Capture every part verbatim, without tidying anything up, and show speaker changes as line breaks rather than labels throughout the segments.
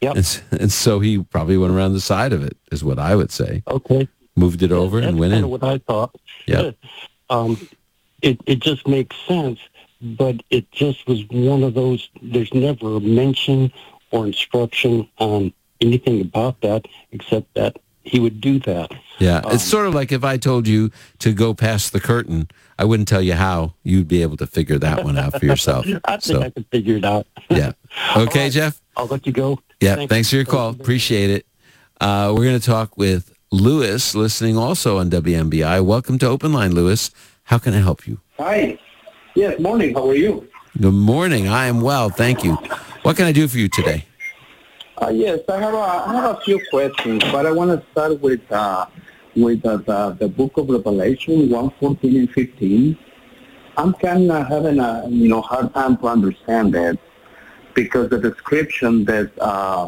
Yep.
And, and so he probably went around the side of it, is what I would say.
Okay.
Moved it over
That's
and went
kind
in.
of what I thought.
Yeah.
um, it, it just makes sense, but it just was one of those, there's never a mention or instruction on anything about that except that he would do that.
Yeah,
Um,
it's sort of like if I told you to go past the curtain, I wouldn't tell you how. You'd be able to figure that one out for yourself.
I think
so,
I could figure it out.
yeah. Okay,
right.
Jeff?
I'll let you go.
Yeah,
Thank
thanks for your call. Appreciate it. Uh, we're going to talk with Lewis, listening also on W M B I. Welcome to Open Line, Lewis. How can I help you?
Hi. Yes, morning. How are you?
Good morning. I am well, thank you. What can I do for you today?
Uh, yes, I have a, I have a few questions, but I want to start with uh, with uh, the, the book of Revelation, one fourteen and fifteen. I'm kind of having a you know hard time to understand that because the description that uh,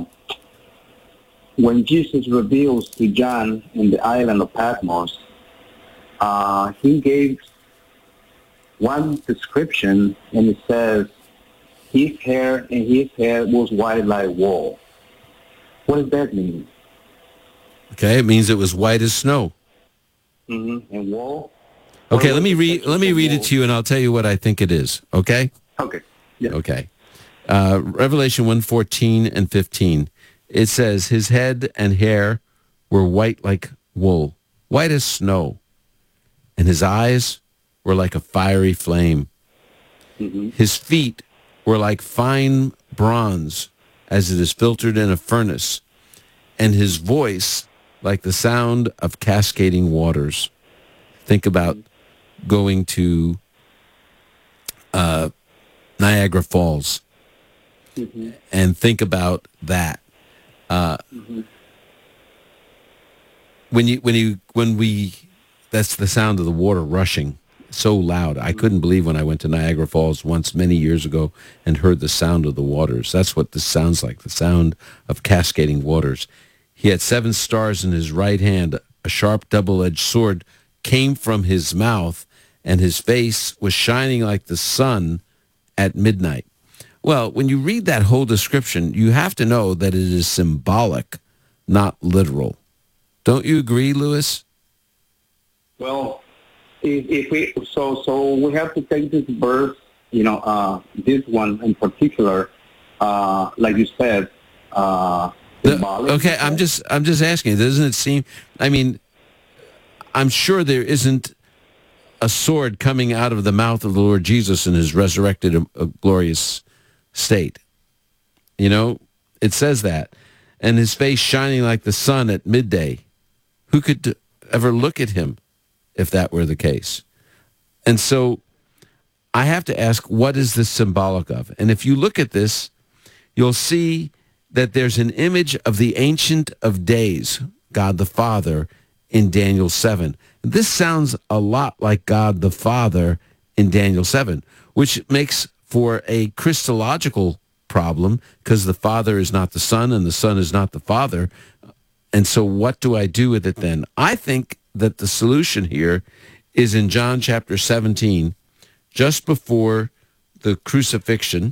when Jesus reveals to John in the island of Patmos, uh, he gave one description, and it says his hair and his hair was white like wool. What does that mean?
Okay, it means it was white as snow.
Mm-hmm. And wool?
Okay, let me read. Let me read it to you, and I'll tell you what I think it is. Okay.
Okay. Yeah.
Okay. Uh, Revelation one fourteen and fifteen. It says his head and hair were white like wool, white as snow, and his eyes were like a fiery flame.
Mm-hmm.
His feet were like fine bronze, as it is filtered in a furnace, and his voice like the sound of cascading waters. Think about going to uh, Niagara Falls,
Mm-hmm.
and think about that. Uh,
Mm-hmm.
when you when you when we, that's the sound of the water rushing so loud. I couldn't believe when I went to Niagara Falls once many years ago and heard the sound of the waters. That's what this sounds like, the sound of cascading waters. He had seven stars in his right hand. A sharp double-edged sword came from his mouth, and his face was shining like the sun at midnight. Well, when you read that whole description, you have to know that it is symbolic, not literal. Don't you agree, Lewis?
Well, if, if we so so we have to take this verse, you know, uh, this one in particular, uh, like you said. Uh,
The- okay, I'm just I'm just asking. Doesn't it seem? I mean, I'm sure there isn't a sword coming out of the mouth of the Lord Jesus in his resurrected, uh, glorious state. You know, it says that, and his face shining like the sun at midday. Who could ever look at him if that were the case? And so, I have to ask, what is this symbolic of? And if you look at this, you'll see that there's an image of the Ancient of Days, God the Father, in Daniel seven. This sounds a lot like God the Father in Daniel seven, which makes for a Christological problem because the Father is not the Son and the Son is not the Father. And so what do I do with it then? I think that the solution here is in John chapter seventeen, just before the crucifixion,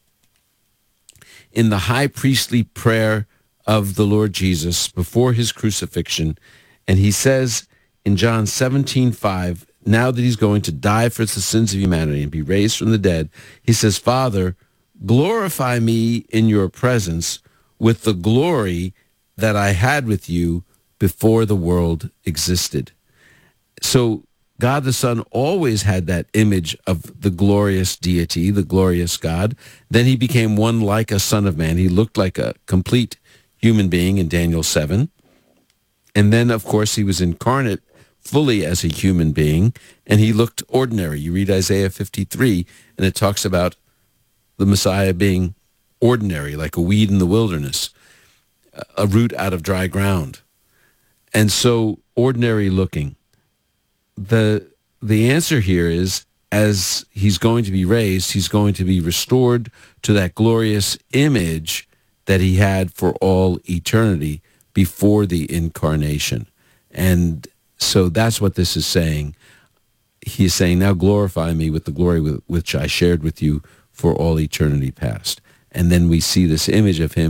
in the high priestly prayer of the Lord Jesus before his crucifixion. And he says in John seventeen five, now that he's going to die for the sins of humanity and be raised from the dead, he says, Father, glorify me in your presence with the glory that I had with you before the world existed. So God the Son always had that image of the glorious deity, the glorious God. Then he became one like a son of man. He looked like a complete human being in Daniel seven. And then, of course, he was incarnate fully as a human being, and he looked ordinary. You read Isaiah fifty-three, and it talks about the Messiah being ordinary, like a weed in the wilderness, a root out of dry ground. And so, ordinary looking. The the answer here is, as he's going to be raised, he's going to be restored to that glorious image that he had for all eternity before the incarnation. And so that's what this is saying. He's saying, now glorify me with the glory with, which I shared with you for all eternity past. And then we see this image of him